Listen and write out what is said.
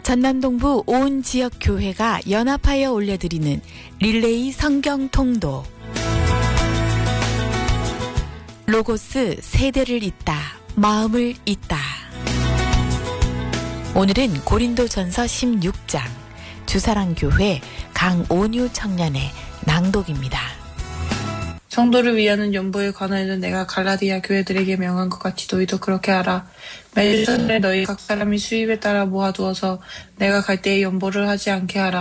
전남동부 온 지역 교회가 연합하여 올려드리는 릴레이 성경 통도. 로고스 세대를 잇다, 마음을 잇다. 오늘은 고린도전서 16장 주사랑교회 강온유 청년의 낭독입니다. 성도를 위하는 연보에 관하여는 내가 갈라디아 교회들에게 명한 것 같이 너희도 그렇게 하라. 매주전에 너희 각 사람이 수입에 따라 모아두어서 내가 갈 때에 연보를 하지 않게 하라.